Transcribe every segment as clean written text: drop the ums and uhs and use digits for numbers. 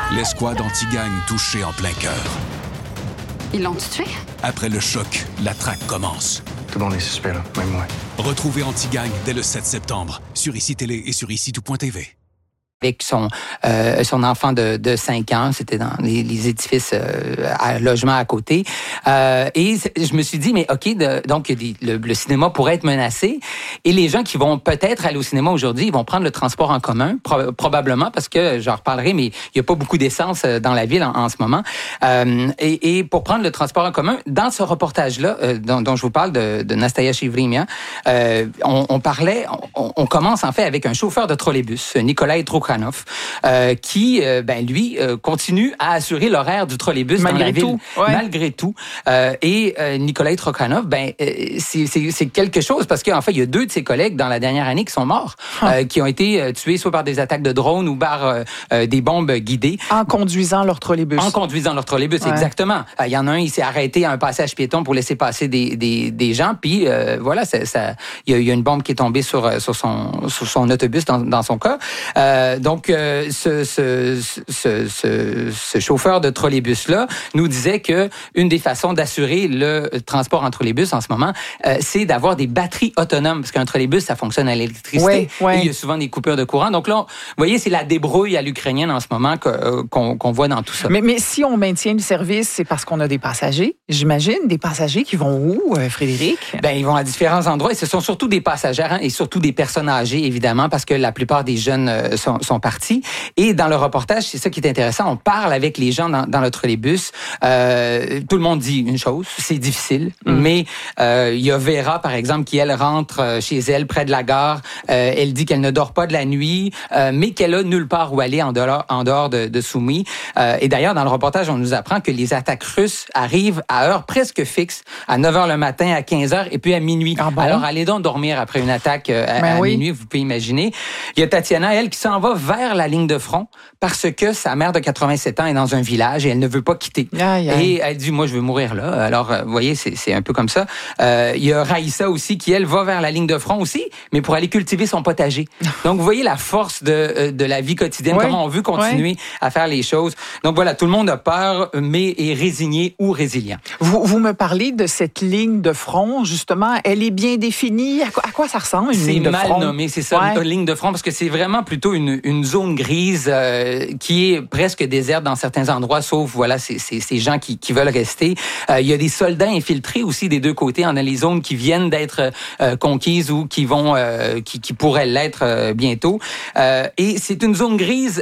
L'escouade anti-gang touchée en plein cœur. Ils l'ont tué? Après le choc, la traque commence. Tout le monde est suspect, là, même moi. Retrouvez Anti-Gang dès le 7 septembre sur ICI Télé et sur ICI-tout.tv. Avec son enfant de 5 ans, c'était dans les édifices à logement à côté. Et je me suis dit, mais OK, donc le cinéma pourrait être menacé. Et les gens qui vont peut-être aller au cinéma aujourd'hui, ils vont prendre le transport en commun, probablement, parce que, j'en reparlerai, mais il n'y a pas beaucoup d'essence dans la ville en ce moment. Et pour prendre le transport en commun, dans ce reportage-là, dont je vous parle de Nastaya Shivrimia, on commence en fait avec un chauffeur de trolleybus, Nikolai Trokhanov, qui, lui, continue à assurer l'horaire du trolleybus dans la ville. Malgré tout. Et Nikolai Trokhanov, c'est quelque chose parce qu'en fait, il y a 2 de ses collègues dans la dernière année qui sont morts, qui ont été tués soit par des attaques de drones ou par des bombes guidées. En conduisant leur trolleybus. Exactement. Il y en a un, il s'est arrêté à un passage piéton pour laisser passer des gens, puis voilà, il y a une bombe qui est tombée sur son autobus dans son cas. Donc, ce chauffeur de trolleybus-là nous disait que une des façons d'assurer le transport en trolleybus en ce moment, c'est d'avoir des batteries autonomes, parce qu'un trolleybus, ça fonctionne à l'électricité. Et il y a souvent des coupures de courant. Donc là, vous voyez, c'est la débrouille à l'ukrainienne en ce moment qu'on voit dans tout ça. Mais si on maintient le service, c'est parce qu'on a des passagers, j'imagine. Des passagers qui vont où, Frédéric? Ils vont à différents endroits et ce sont surtout des passagères et surtout des personnes âgées, évidemment, parce que la plupart des jeunes sont partis. Et dans le reportage, c'est ça qui est intéressant, on parle avec les gens dans le trolleybus. Tout le monde dit une chose, c'est difficile, mais il y a Vera, par exemple, qui, elle, rentre chez elle, près de la gare. Elle dit qu'elle ne dort pas de la nuit, mais qu'elle a nulle part où aller en dehors de Soumy. Et d'ailleurs, dans le reportage, on nous apprend que les attaques russes arrivent à heure presque fixe, à 9h le matin, à 15h et puis à minuit. Ah bon? Alors, allez donc dormir après une attaque à minuit, vous pouvez imaginer. Il y a Tatiana, elle, qui s'en va vers la ligne de front parce que sa mère de 87 ans est dans un village et elle ne veut pas quitter. Et elle dit, moi, je veux mourir là. Alors, vous voyez, c'est un peu comme ça. Il y a Raïssa aussi qui, elle, va vers la ligne de front aussi, mais pour aller cultiver son potager. Donc, vous voyez la force de la vie quotidienne, comment on veut continuer à faire les choses. Donc, voilà, tout le monde a peur, mais est résigné ou résilient. Vous me parlez de cette ligne de front, justement. Elle est bien définie. À quoi ça ressemble, une ligne de front? C'est mal nommé, c'est ça, une ligne de front, parce que c'est vraiment plutôt une zone grise qui est presque déserte dans certains endroits, sauf, voilà, ces gens qui veulent rester. Il y a des soldats infiltrés aussi des 2 côtés. On a les zones qui viennent d'être conquises ou qui pourraient l'être bientôt. Et c'est une zone grise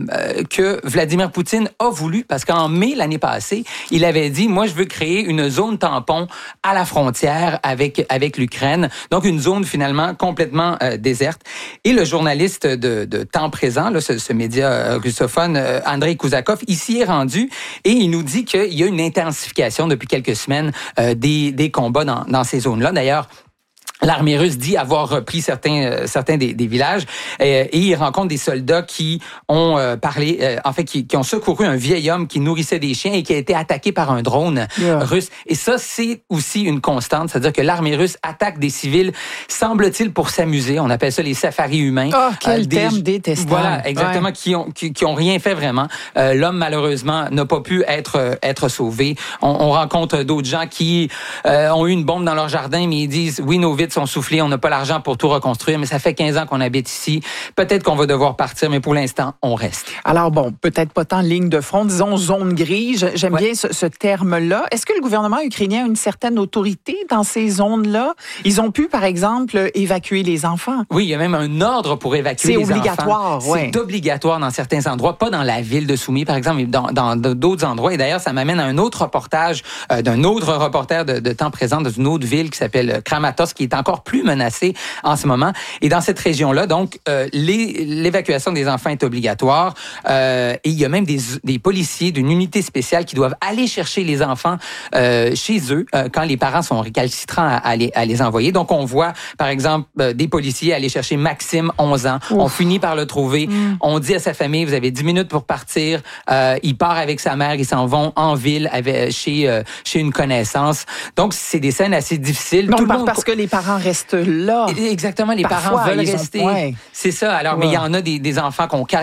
que Vladimir Poutine a voulu, parce qu'en mai l'année passée, il avait dit, moi, je veux créer une zone tampon à la frontière avec l'Ukraine. Donc, une zone finalement complètement déserte. Et le journaliste de Temps Présent, là, ce média russophone, Andrei Kouzakov, ici est rendu et il nous dit qu'il y a une intensification depuis quelques semaines des combats dans ces zones-là. D'ailleurs, l'armée russe dit avoir repris certains des villages et il rencontre des soldats qui ont qui ont secouru un vieil homme qui nourrissait des chiens et qui a été attaqué par un drone russe. Et ça, c'est aussi une constante, c'est-à-dire que l'armée russe attaque des civils, semble-t-il, pour s'amuser. On appelle ça les safaris humains. Oh, quel terme détestable. Voilà, exactement, qui ont rien fait vraiment. L'homme, malheureusement, n'a pas pu être sauvé. On rencontre d'autres gens qui ont eu une bombe dans leur jardin, mais ils disent, oui, nos vides sont soufflés, on n'a pas l'argent pour tout reconstruire, mais ça fait 15 ans qu'on habite ici. Peut-être qu'on va devoir partir, mais pour l'instant, on reste. Alors bon, peut-être pas tant ligne de front, disons zone grise. J'aime bien ce terme-là. Est-ce que le gouvernement ukrainien a une certaine autorité dans ces zones-là? Ils ont pu, par exemple, évacuer les enfants. Oui, il y a même un ordre pour évacuer les enfants. C'est obligatoire, C'est obligatoire dans certains endroits, pas dans la ville de Soumy, par exemple, mais dans d'autres endroits. Et d'ailleurs, ça m'amène à un autre reportage d'un autre reporter de Temps Présent dans une autre ville qui s'appelle Kramatorsk, qui est encore plus menacée en ce moment. Et dans cette région-là, donc, l'évacuation des enfants est obligatoire. Et il y a même des policiers d'une unité spéciale qui doivent aller chercher les enfants chez eux quand les parents sont récalcitrants à les envoyer. Donc, on voit, par exemple, des policiers aller chercher Maxime, 11 ans. Ouf. On finit par le trouver. On dit à sa famille, vous avez 10 minutes pour partir. Il part avec sa mère. Ils s'en vont en ville chez une connaissance. Donc, c'est des scènes assez difficiles. Donc, parce que les parents restent là. Exactement, les parents veulent rester. C'est ça. Alors, mais il y en a des enfants qu'on cache